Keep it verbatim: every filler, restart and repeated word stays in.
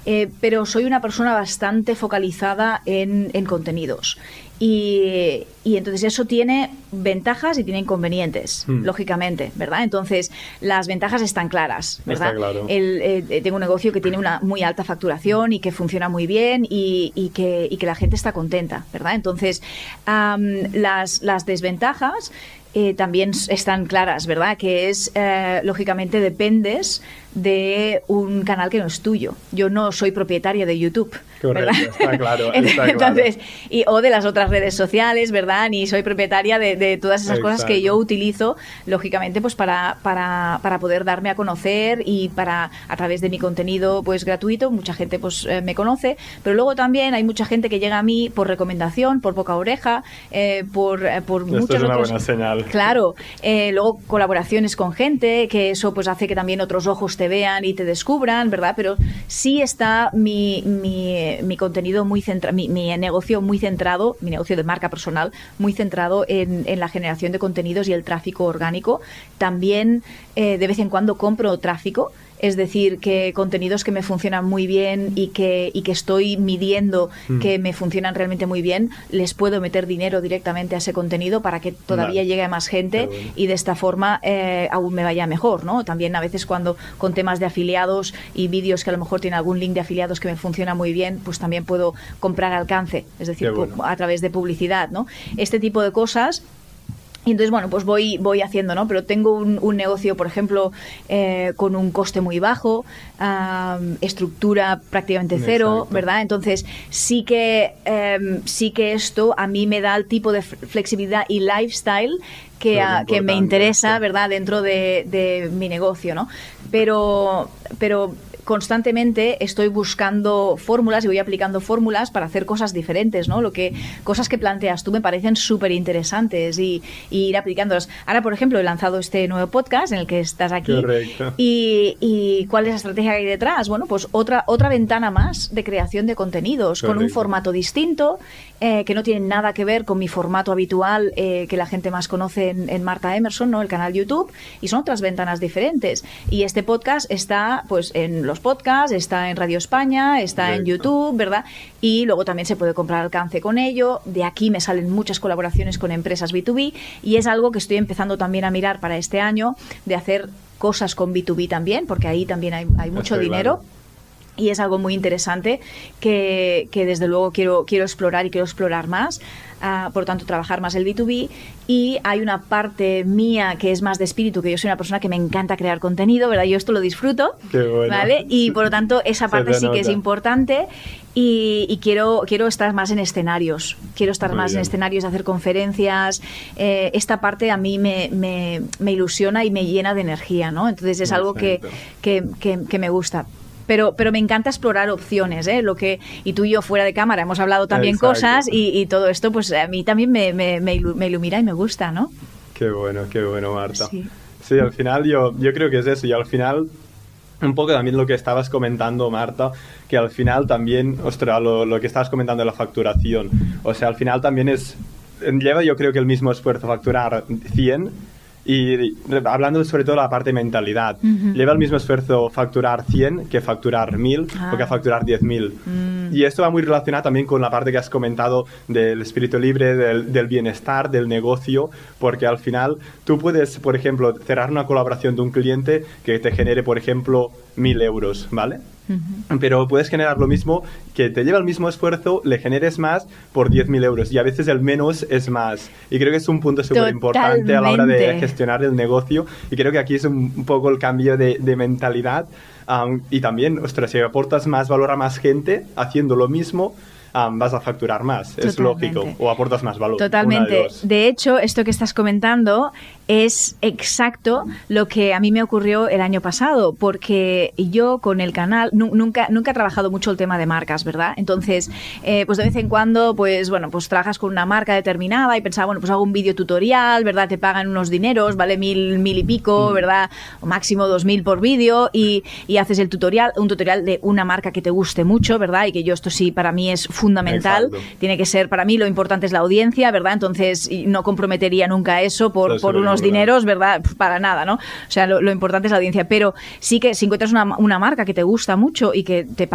eh, pero soy una persona bastante focalizada en, en contenidos. Y, y entonces eso tiene ventajas y tiene inconvenientes, hmm. lógicamente, ¿verdad? Entonces las ventajas están claras, ¿verdad? Está claro. El, eh, tengo un negocio que tiene una muy alta facturación y que funciona muy bien y, y, que, y que la gente está contenta, ¿verdad? Entonces um, las, las desventajas eh, también están claras, ¿verdad? Que es, eh, lógicamente, dependes de un canal que no es tuyo. Yo no soy propietaria de YouTube, Correcto, ¿verdad? está claro, está Entonces, claro. Y, o de las otras redes sociales, ¿verdad? Ni soy propietaria de, de todas esas Exacto. cosas que yo utilizo, lógicamente, pues para, para, para poder darme a conocer y para, a través de mi contenido pues gratuito, mucha gente pues eh, me conoce, pero luego también hay mucha gente que llega a mí por recomendación, por boca a oreja, eh, por, eh, por Esto muchos es una otros... buena señal. Claro, eh, luego colaboraciones con gente, que eso pues hace que también otros ojos te vean y te descubran, ¿verdad? Pero sí está mi, mi, mi contenido muy centrado, mi, mi negocio muy centrado, mi negocio de marca personal, muy centrado en, en la generación de contenidos y el tráfico orgánico. También eh, de vez en cuando compro tráfico. Es decir, que contenidos que me funcionan muy bien y que, y que estoy midiendo mm. que me funcionan realmente muy bien, les puedo meter dinero directamente a ese contenido para que todavía vale. llegue a más gente bueno. y de esta forma eh, aún me vaya mejor, ¿no? También a veces cuando con temas de afiliados y vídeos que a lo mejor tienen algún link de afiliados que me funciona muy bien, pues también puedo comprar alcance, es decir, bueno. a través de publicidad, ¿no? Este tipo de cosas. Y entonces, bueno, pues voy, voy haciendo, ¿no? Pero tengo un, un negocio, por ejemplo, eh, con un coste muy bajo, um, estructura prácticamente cero, Exacto. ¿verdad? Entonces, sí que, um, sí que esto a mí me da el tipo de flexibilidad y lifestyle que, a, que me interesa, esto. ¿verdad? Dentro de, de mi negocio, ¿no? Pero... pero constantemente estoy buscando fórmulas y voy aplicando fórmulas para hacer cosas diferentes, ¿no? Lo que, cosas que planteas tú me parecen súper interesantes y, y ir aplicándolas. Ahora, por ejemplo, he lanzado este nuevo podcast en el que estás aquí. Correcto. Y, y ¿cuál es la estrategia que hay detrás? Bueno, pues otra, otra ventana más de creación de contenidos Correcto. Con un formato distinto, eh, que no tiene nada que ver con mi formato habitual eh, que la gente más conoce en, en Marta Emerson, ¿no? El canal YouTube, y son otras ventanas diferentes. Y este podcast está pues en los podcasts, está en Radio España, está Correcto. En YouTube, ¿verdad? Y luego también se puede comprar alcance con ello. De aquí me salen muchas colaboraciones con empresas B dos B y es algo que estoy empezando también a mirar para este año, de hacer cosas con B dos B también, porque ahí también hay, hay mucho Estoy dinero. Claro. Y es algo muy interesante que, que desde luego quiero, quiero explorar y quiero explorar más. Uh, por lo tanto, trabajar más el B dos B. Y hay una parte mía que es más de espíritu, que yo soy una persona que me encanta crear contenido, ¿verdad? Yo esto lo disfruto, Qué bueno. ¿vale? Y por lo tanto, esa parte sí nota. que es importante. Y, y quiero, quiero estar más en escenarios. Quiero estar Muy más bien. en escenarios, hacer conferencias. Eh, esta parte a mí me, me, me ilusiona y me llena de energía, ¿no? Entonces es algo que, que, que, que me gusta. Pero, pero me encanta explorar opciones, ¿eh? Lo que, y tú y yo fuera de cámara hemos hablado también Exacto. cosas y, y todo esto, pues a mí también me, me, me ilumina y me gusta, ¿no? Qué bueno, qué bueno, Marta. Sí, sí al final yo, yo creo que es eso, y al final un poco también lo que estabas comentando, Marta, que al final también, ostras, lo, lo que estabas comentando de la facturación, o sea, al final también es, lleva yo creo que el mismo esfuerzo facturar cien. Y hablando sobre todo de la parte de mentalidad, uh-huh. lleva el mismo esfuerzo facturar cien que facturar mil ah. o que facturar diez mil. Mm. Y esto va muy relacionado también con la parte que has comentado del espíritu libre, del, del bienestar, del negocio, porque al final tú puedes, por ejemplo, cerrar una colaboración de un cliente que te genere, por ejemplo, mil euros, ¿vale? Uh-huh. Pero puedes generar lo mismo, que te lleva el mismo esfuerzo, le generes más por diez mil euros y a veces el menos es más, y creo que es un punto súper importante a la hora de gestionar el negocio, y creo que aquí es un, un poco el cambio de, de mentalidad, um, y también, ostras, si aportas más valor a más gente haciendo lo mismo, Um, vas a facturar más, Totalmente. Es lógico, o aportas más valor. Totalmente. De, de hecho, esto que estás comentando es exacto lo que a mí me ocurrió el año pasado, porque yo con el canal nunca, nunca he trabajado mucho el tema de marcas, ¿verdad? Entonces, eh, pues de vez en cuando, pues bueno, pues trabajas con una marca determinada y pensaba, bueno, pues hago un vídeo tutorial, ¿verdad? Te pagan unos dineros, vale mil, mil y pico, ¿verdad? O máximo dos mil por vídeo y, y haces el tutorial, un tutorial de una marca que te guste mucho, ¿verdad? Y que yo esto sí, para mí es fundamental. Exacto. Tiene que ser, para mí lo importante es la audiencia, ¿verdad? Entonces no comprometería nunca eso por, eso por unos dineros, ¿verdad? Para nada, ¿no? O sea, lo, lo importante es la audiencia, pero sí que si encuentras una, una marca que te gusta mucho y que te